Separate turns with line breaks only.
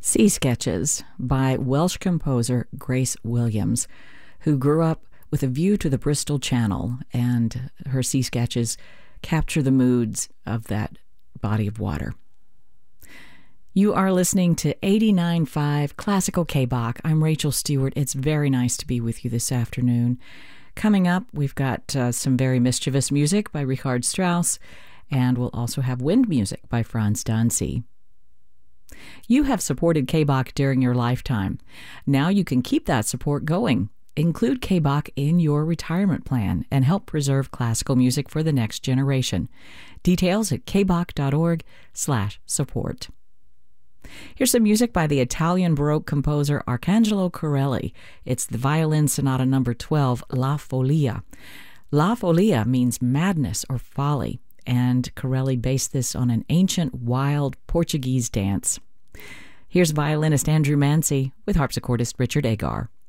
Sea Sketches by Welsh composer Grace Williams, who grew up with a view to the Bristol Channel, and her sea sketches capture the moods of that body of water. You are listening to 89.5 Classical K-Bach. I'm Rachel Stewart. It's very nice to be with you this afternoon. Coming up, we've got some very mischievous music by Richard Strauss, and we'll also have wind music by Franz Danzig. You have supported K-Bach during your lifetime. Now you can keep that support going. Include K-Bach in your retirement plan and help preserve classical music for the next generation. Details at kbach.org/support. Here's some music by the Italian Baroque composer Arcangelo Corelli. It's the Violin Sonata No. 12, La Folia. La Folia means madness or folly, and Corelli based this on an ancient, wild Portuguese dance. Here's violinist Andrew Mancy with harpsichordist Richard Agar.